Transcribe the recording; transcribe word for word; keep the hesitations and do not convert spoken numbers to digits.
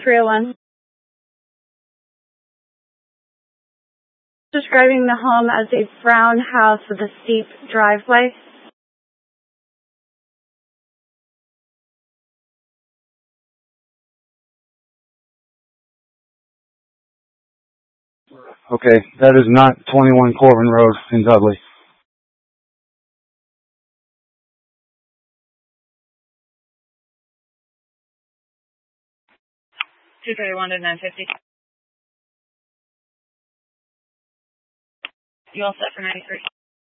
three oh one. Describing the home as a brown house with a steep driveway. Okay, that is not twenty-one Corbin Road in Dudley. two thirty-one to nine fifty. You all set for ninety-three?